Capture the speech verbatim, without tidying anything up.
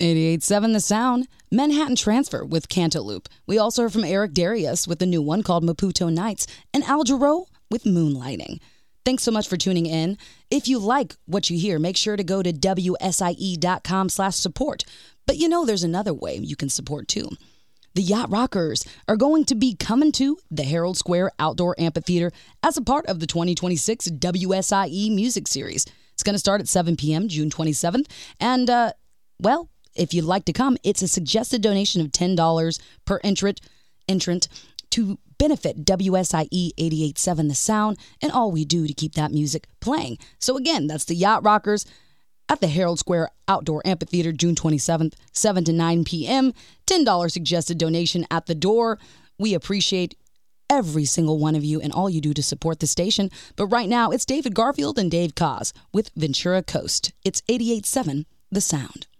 eighty-eight point seven The Sound, Manhattan Transfer with Cantaloupe. We also heard from Eric Darius with a new one called Maputo Nights, and Al Jarreau with Moonlighting. Thanks so much for tuning in. If you like what you hear, make sure to go to W S I E dot com slash support. But you know there's another way you can support too. The Yacht Rockers are going to be coming to the Herald Square Outdoor Amphitheater as a part of the twenty twenty-six W S I E Music Series. It's going to start at seven p.m. June twenty-seventh. And, uh, well, if you'd like to come, it's a suggested donation of ten dollars per entrant, entrant to benefit W S I E eighty-eight point seven The Sound and all we do to keep that music playing. So again, that's the Yacht Rockers at the Herald Square Outdoor Amphitheater, June twenty-seventh, seven to nine p.m. ten dollars suggested donation at the door. We appreciate every single one of you and all you do to support the station. But right now, it's David Garfield and Dave Koz with Ventura Coast. It's eighty-eight point seven The Sound.